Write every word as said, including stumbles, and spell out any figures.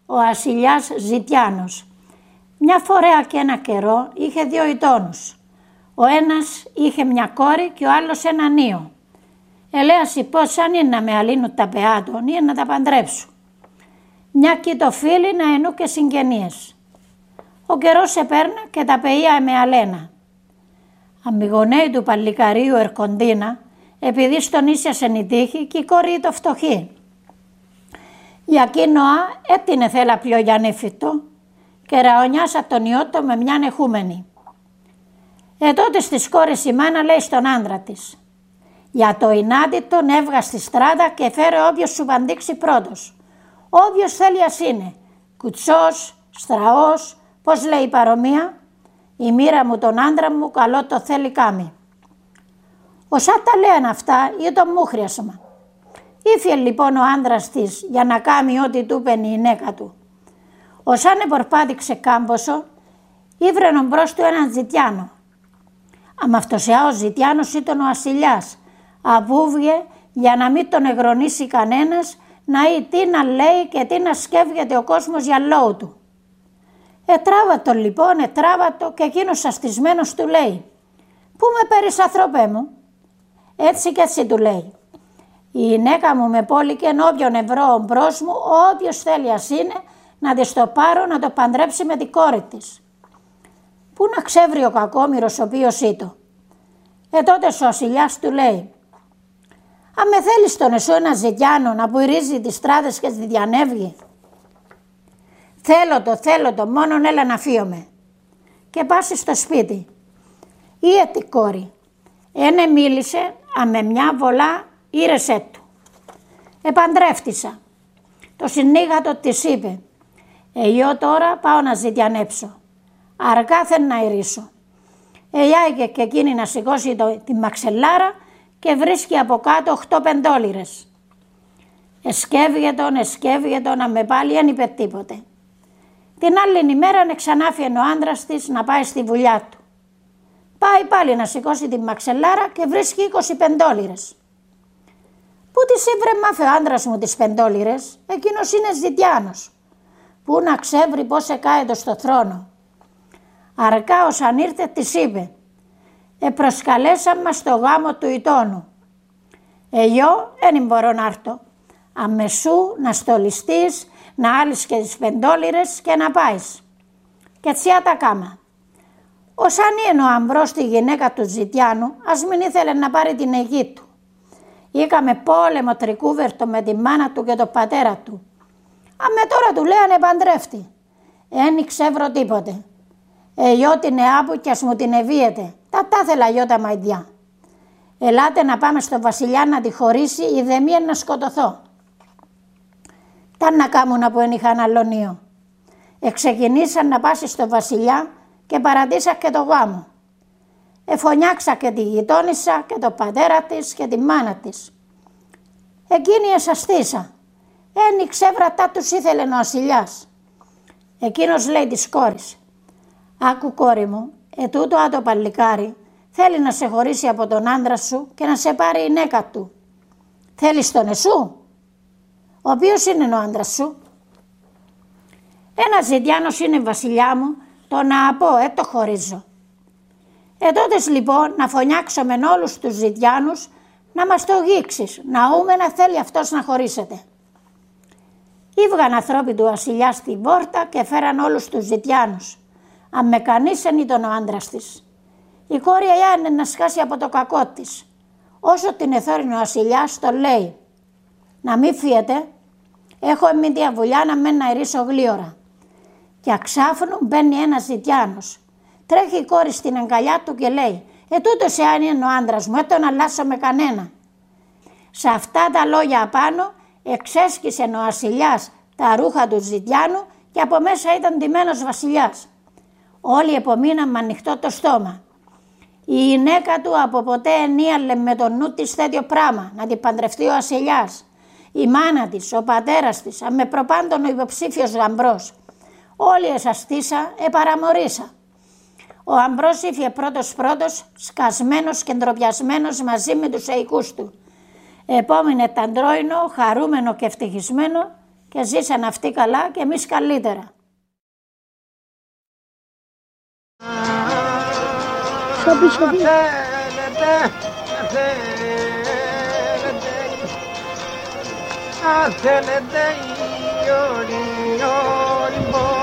ο βασιλιάς Ζητιάνος. Μια φορέα και ένα καιρό είχε δύο γειτόνους. Ο ένας είχε μια κόρη και ο άλλος έναν ίο. Ελέαση πώς αν είναι να με αλύνουν τα πεά των ή να τα παντρέψουν. Μια κοίτο φίλη να ενού και συγγενείες. Ο καιρός επέρνα και τα παιδιά με αλένα. Αμιγονέοι του παλικαρίου ερκοντίνα, επειδή στον ίσιασεν η τύχη και η κόρη το φτωχή. Για εκείνοα έτεινε θέλα πιο γιαννήφιτο και ραονιάσα τον ιότο με μια εχούμενη. Ε τότε στις κόρες η μάνα λέει στον άντρα της: για το ινάτι τον έβγα στη στράτα και φέρε όποιος σου παντήξει πρώτος. Όποιος θέλει ας είναι, κουτσός, στραός, πώς λέει η παρομία, η μοίρα μου τον άντρα μου καλό το θέλει κάμει. Όσα τα λένε αυτά ή το μούχριασμα. Ήφιε λοιπόν ο άντρας της για να κάμει ό,τι του είπε η γυναίκα του. Όσαν επορπάτηξε κάμποσο, ήβρενον μπρος του έναν Ζητιάνο. Αμαυτοσιά ο Ζητιάνος ήταν ο ασυλιάς, αβούβγε για να μην τον εγρονίσει κανένας, να ή τι να λέει και τι να σκέφτεται ο κόσμος για λόγου του. Ετράβατο λοιπόν, ετράβατο και εκείνος αστισμένος του λέει: «Πού με παίρνεις ανθρωπέ μου?» Έτσι και έτσι του λέει: «Η γυναίκα μου με πόλικεν όποιον ευρώ μπρος μου, όποιος θέλει ας είναι, να της το πάρω να το παντρέψει με την κόρη της». Πού να ξέβρει ο κακόμοιρος ο οποίος ήτο. Ε τότε ο ασυλιάς του λέει: «Αν με θέλεις τον εσώ ένα Ζητιάνο να πουηρίζει τις στράτες και τη διανεύγει?» «Θέλω το, θέλω το, μόνον έλα να φύγομαι». Και πάσει στο σπίτι. Ή έτη κόρη. Ένε μίλησε, α με μια βολά ήρεσέ του. Επαντρεύτησα. Το συνήγατο της είπε: «Εγώ τώρα πάω να ζητιανέψω. Αργά θέλω να ηρίσω». Εγιάγε και εκείνη να σηκώσει το, τη μαξελάρα και βρίσκει από κάτω οχτώ πεντόλιρες. Εσκεύγε τον, εσκεύγε τον, να με πάλι δεν είπε τίποτε. Την άλλη ημέρα ξανάφιεν ο άντρας της να πάει στη βουλιά του. Πάει πάλι να σηκώσει τη μαξελάρα και βρίσκει είκοσι πεντόλιρες. «Πού τις ήβρε μάφε ο άντρας μου τις πεντόλιρες, εκείνος είναι Ζητιάνος. Πού να ξέβρει πώς εκάετο στο θρόνο». Αρκά όσαν ήρθε της είπε: «Επροσκαλέσαν μας στο γάμο του ητώνου. Εγώ δεν μπορώ να έρθω. Αμεσού να στολιστείς, να άλεις και τις πεντόλιρες και να πάεις». Και τσιά τα κάμα. Όσαν είναι ο αμπρός τη γυναίκα του Ζητιάνου, ας μην ήθελε να πάρει την αιγή του. Είχαμε πόλεμο τρικούβερτο με τη μάνα του και τον πατέρα του. Αμέ τώρα του λέγανε παντρεύτη. Εν ξεύρω τίποτε. Εγώ την εάπου κι ας μου την ευίεται. Τα τάθελα γιο τα μαϊδιά. Ελάτε να πάμε στο βασιλιά να τη χωρίσει, η δεμία να σκοτωθώ. Τα να κάμουν που εν είχαν αλλονίο. Εξεκινήσαν να πάσει στο βασιλιά και παρατήσα και το γάμο. Εφωνιάξα και τη γειτόνισσα και το πατέρα της και τη μάνα της. Εκείνη εσαστήσα. Ένι ξέβρατα τους ήθελε ο ασυλιάς. Εκείνος λέει της κόρης: «Άκου κόρη μου, ετούτο άτο παλικάρι θέλει να σε χωρίσει από τον άντρα σου και να σε πάρει η γυναίκα του. Θέλεις τον εσού? Ο οποίος είναι ο άντρας σου?» «Ένας Ζητιάνος είναι βασιλιά μου, το να πω, ε το χωρίζω». «Ε τότες λοιπόν να φωνιάξω με όλους τους Ζητιάνους να μας το γίξεις, να ούμε να θέλει αυτός να χωρίσετε». Ήβγαν ανθρώποι του βασιλιά στη βόρτα και φέραν όλους τους Ζητιάνους. Αν με κανείς εν ήταν ο άντρας της. Η κόρη είναι να σκάσει από το κακό της. Όσο την εθώρινε ο βασιλιάς το λέει: «Να μην φύγετε, έχω εμείς τη βουλιά να μένω να ηρίσω γλίωρα». Και αξάφνου μπαίνει ένας Ζητιάνος. Τρέχει η κόρη στην αγκαλιά του και λέει: «Ε τούτος εάν είναι ο άντρας μου, δεν τον αλλάσω με κανένα». Σε αυτά τα λόγια απάνω εξέσκησε ο βασιλιάς τα ρούχα του Ζητιάνου και από μέσα ήταν ντυμένος βασιλιάς. Όλοι επομείναν με ανοιχτό το στόμα. Η γυναίκα του από ποτέ ενίαλε με το νου της τέτοιο πράγμα, να την παντρευτεί ο βασιλιάς. Η μάνα της, ο πατέρας της, με προπάντων ο υποψήφιος γαμπρός. Όλοι εσαστήσα, επαραμορίσα. Ο αμπρός ήφιε πρώτος πρώτος, σκασμένος και ντροπιασμένος μαζί με τους εικούς του. Επόμενε ταντρόινο, χαρούμενο και ευτυχισμένο και ζήσαν αυτοί καλά και εμείς καλύτερα. Σοπί, σοπί. Θέλετε, θέλετε,